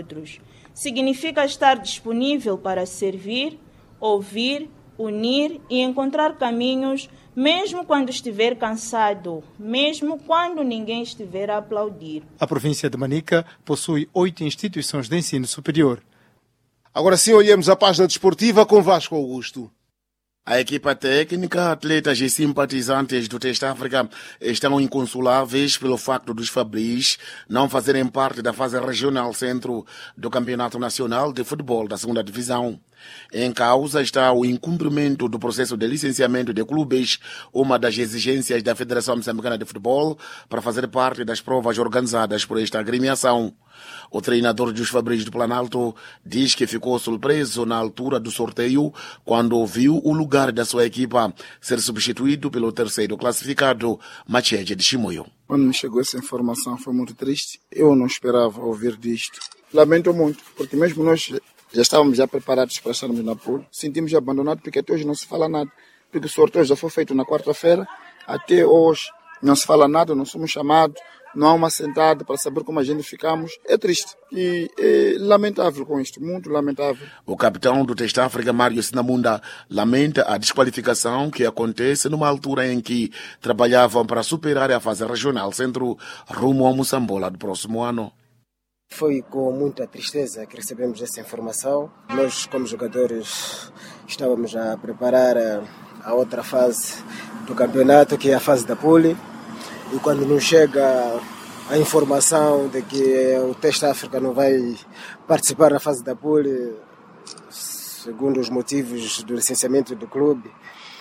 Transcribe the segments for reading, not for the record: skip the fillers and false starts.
outros. Significa estar disponível para servir, ouvir, unir e encontrar caminhos, mesmo quando estiver cansado, mesmo quando ninguém estiver a aplaudir. A província de Manica possui 8 instituições de ensino superior. Agora sim, olhemos a página desportiva com Vasco Augusto. A equipa técnica, atletas e simpatizantes do Teste África estão inconsoláveis pelo facto dos Fabris não fazerem parte da fase regional centro do Campeonato Nacional de Futebol da 2ª Divisão. Em causa está o incumprimento do processo de licenciamento de clubes, uma das exigências da Federação Moçambicana de Futebol para fazer parte das provas organizadas por esta agremiação. O treinador dos Fabris do Planalto diz que ficou surpreso na altura do sorteio quando viu o lugar da sua equipa ser substituído pelo terceiro classificado, Macheche de Chimoio. Quando me chegou essa informação foi muito triste. Eu não esperava ouvir disto. Lamento muito, porque mesmo nós já estávamos preparados para estarmos na pool. Sentimos abandonados porque até hoje não se fala nada. Porque o sorteio já foi feito na quarta-feira, até hoje não se fala nada, não somos chamados, não há uma sentada para saber como a gente ficamos. É triste e é lamentável com isto, muito lamentável. O capitão do Teste África, Mário Sinamunda, lamenta a desqualificação que acontece numa altura em que trabalhavam para superar a fase regional centro rumo ao Moçambola do próximo ano. Foi com muita tristeza que recebemos essa informação. Nós, como jogadores, estávamos a preparar a outra fase do campeonato, que é a fase da pool. E quando nos chega a informação de que o Teste África não vai participar na fase da pool, segundo os motivos do licenciamento do clube,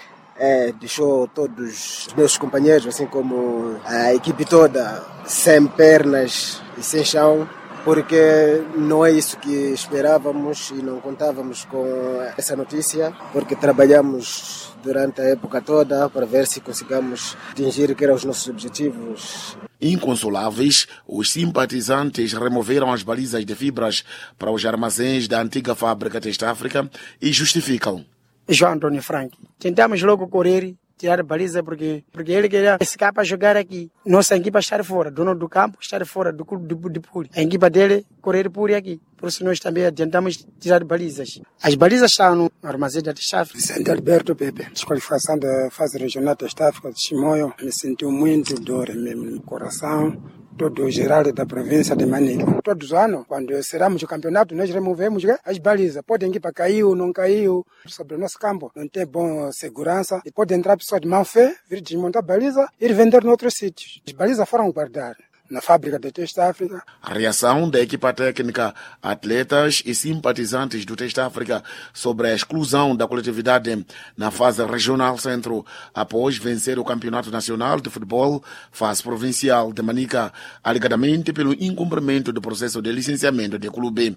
deixou todos os meus companheiros, assim como a equipe toda, sem pernas e sem chão, porque não é isso que esperávamos e não contávamos com essa notícia, porque trabalhamos durante a época toda para ver se conseguimos atingir que eram os nossos objetivos. Inconsoláveis, os simpatizantes removeram as balizas de fibras para os armazéns da antiga fábrica Teste África e justificam. João Antônio Frank, tentamos logo correr, tirar a baliza porque ele queria ficar para jogar aqui. Nossa equipa estar fora, dono do campo estar fora do clube de Puri. A equipa dele correr por aqui. Por isso nós também tentamos tirar balizas. As balizas estão no armazém da Teste África. Vicente Alberto Pepe, desqualificação da fase regional da Teste África de Chimoio. Me sentiu muito dor mesmo no coração. Todo o geral da província de Manica. Todos os anos, quando encerramos o campeonato, nós removemos as balizas. Pode a equipa caiu, não caiu. Sobre o nosso campo não tem boa segurança. E pode entrar pessoas de má fé, vir desmontar a baliza e ir vender em outros sítios. As balizas foram guardadas na fábrica de Teste África. A reação da equipa técnica, atletas e simpatizantes do Teste África sobre a exclusão da coletividade na fase regional centro após vencer o Campeonato Nacional de Futebol, fase provincial de Manica, alegadamente pelo incumprimento do processo de licenciamento de clube.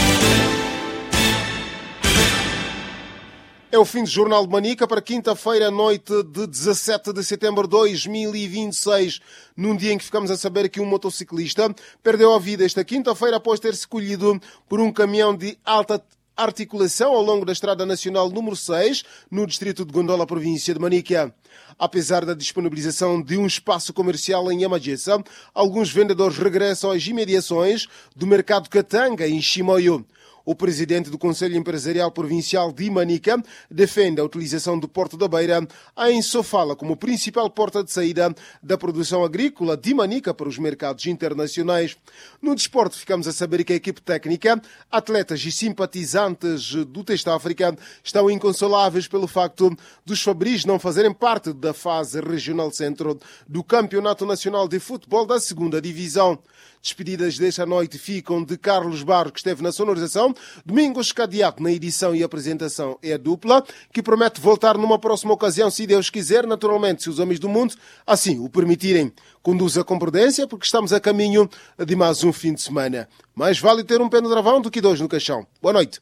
É o fim do Jornal de Manica para quinta-feira, noite de 17 de setembro de 2026, num dia em que ficamos a saber que um motociclista perdeu a vida esta quinta-feira após ter-se colhido por um caminhão de alta articulação ao longo da Estrada Nacional número 6, no distrito de Gondola, província de Manica. Apesar da disponibilização de um espaço comercial em Yamagessa, alguns vendedores regressam às imediações do mercado Katanga, em Chimoio. O presidente do Conselho Empresarial Provincial de Manica defende a utilização do Porto da Beira em Sofala como principal porta de saída da produção agrícola de Manica para os mercados internacionais. No desporto, ficamos a saber que a equipe técnica, atletas e simpatizantes do Teste África estão inconsoláveis pelo facto dos Fabris não fazerem parte da fase regional centro do Campeonato Nacional de Futebol da 2ª Divisão. Despedidas desta noite ficam de Carlos Barro, que esteve na sonorização, Domingos Cadeato na edição e apresentação é a dupla, que promete voltar numa próxima ocasião, se Deus quiser, naturalmente, se os homens do mundo assim o permitirem. Conduza com prudência, porque estamos a caminho de mais um fim de semana. Mais vale ter um pé no travão do que 2 no caixão. Boa noite.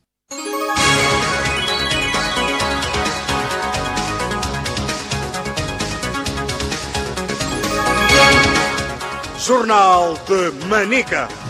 Jornal de Manica.